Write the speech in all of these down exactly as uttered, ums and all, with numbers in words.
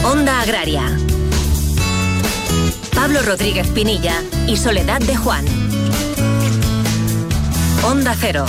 Onda Agraria. Pablo Rodríguez Pinilla y Soledad de Juan. Onda Cero.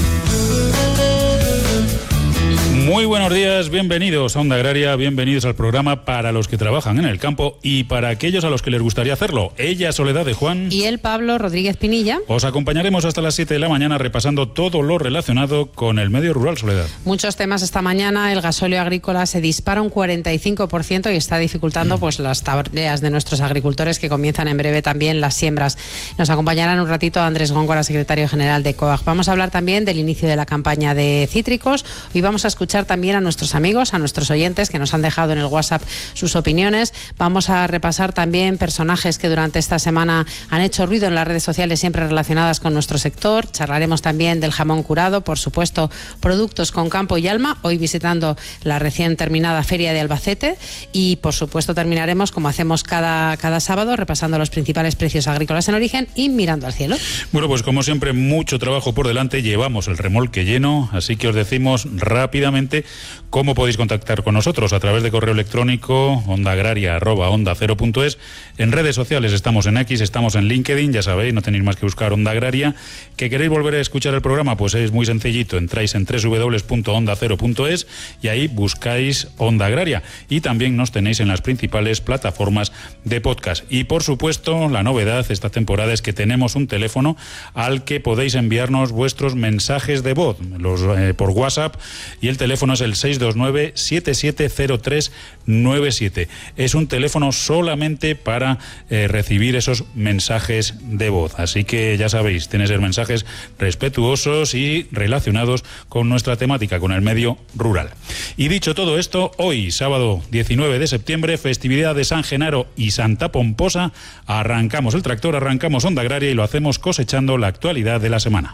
Muy buenos días, bienvenidos a Onda Agraria, bienvenidos al programa para los que trabajan en el campo y para aquellos a los que les gustaría hacerlo. Ella, Soledad de Juan. Y él, Pablo Rodríguez Pinilla. Os acompañaremos hasta las siete de la mañana repasando todo lo relacionado con el medio rural, Soledad. Muchos temas esta mañana. El gasóleo agrícola se dispara un cuarenta y cinco por ciento y está dificultando mm. pues las tareas de nuestros agricultores, que comienzan en breve también las siembras. Nos acompañará un ratito Andrés Góngora, secretario general de COAG. Vamos a hablar también del inicio de la campaña de cítricos. Hoy vamos a escuchar también a nuestros amigos, a nuestros oyentes que nos han dejado en el WhatsApp sus opiniones. Vamos a repasar también personajes que durante esta semana han hecho ruido en las redes sociales, siempre relacionadas con nuestro sector. Charlaremos también del jamón curado, por supuesto, productos con campo y alma, hoy visitando la recién terminada Feria de Albacete, y por supuesto terminaremos, como hacemos cada, cada sábado, repasando los principales precios agrícolas en origen y mirando al cielo. Bueno, pues como siempre, mucho trabajo por delante, llevamos el remolque lleno, así que os decimos rápidamente cómo podéis contactar con nosotros: a través de correo electrónico ondaagraria arroba onda cero punto es. En redes sociales estamos en X, estamos en LinkedIn, ya sabéis, no tenéis más que buscar Onda Agraria. ¿Que queréis volver a escuchar el programa? Pues es muy sencillito, entráis en doble u doble u doble u punto onda cero punto es y ahí buscáis Onda Agraria, y también nos tenéis en las principales plataformas de podcast. Y por supuesto, la novedad esta temporada es que tenemos un teléfono al que podéis enviarnos vuestros mensajes de voz los, eh, por WhatsApp, y el teléfono es el seis dos nueve, siete siete cero tres nueve siete. Es un teléfono solamente para eh, recibir esos mensajes de voz. Así que ya sabéis, tienen que ser mensajes respetuosos y relacionados con nuestra temática, con el medio rural. Y dicho todo esto, hoy, sábado diecinueve de septiembre, festividad de San Genaro y Santa Pomposa, arrancamos el tractor, arrancamos Onda Agraria y lo hacemos cosechando la actualidad de la semana.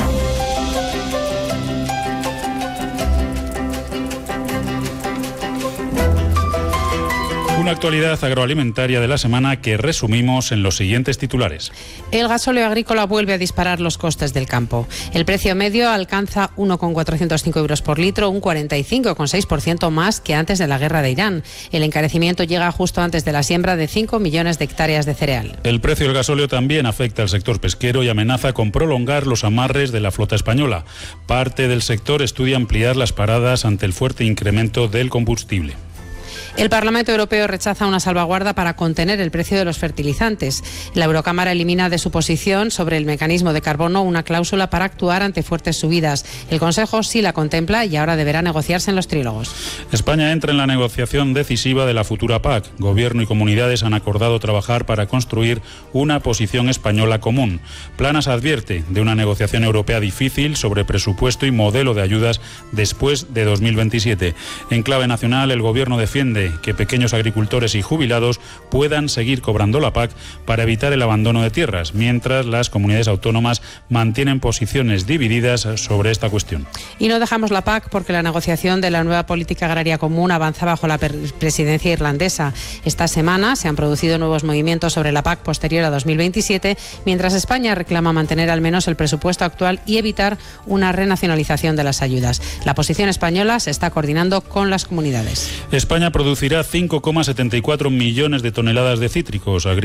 Una actualidad agroalimentaria de la semana que resumimos en los siguientes titulares. El gasóleo agrícola vuelve a disparar los costes del campo. El precio medio alcanza uno coma cuatrocientos cinco euros por litro, un cuarenta y cinco coma seis por ciento más que antes de la guerra de Irán. El encarecimiento llega justo antes de la siembra de cinco millones de hectáreas de cereal. El precio del gasóleo también afecta al sector pesquero y amenaza con prolongar los amarres de la flota española. Parte del sector estudia ampliar las paradas ante el fuerte incremento del combustible. El Parlamento Europeo rechaza una salvaguarda para contener el precio de los fertilizantes. La Eurocámara elimina de su posición sobre el mecanismo de carbono una cláusula para actuar ante fuertes subidas. El Consejo sí la contempla y ahora deberá negociarse en los trílogos. España entra en la negociación decisiva de la futura P A C. Gobierno y comunidades han acordado trabajar para construir una posición española común. Planas advierte de una negociación europea difícil sobre presupuesto y modelo de ayudas después de dos mil veintisiete. En clave nacional, el Gobierno defiende que pequeños agricultores y jubilados puedan seguir cobrando la P A C para evitar el abandono de tierras, mientras las comunidades autónomas mantienen posiciones divididas sobre esta cuestión. Y no dejamos la P A C porque la negociación de la nueva política agraria común avanza bajo la presidencia irlandesa. Esta semana se han producido nuevos movimientos sobre la P A C posterior a dos mil veintisiete, mientras España reclama mantener al menos el presupuesto actual y evitar una renacionalización de las ayudas. La posición española se está coordinando con las comunidades. España producirá cinco coma setenta y cuatro millones de toneladas de cítricos.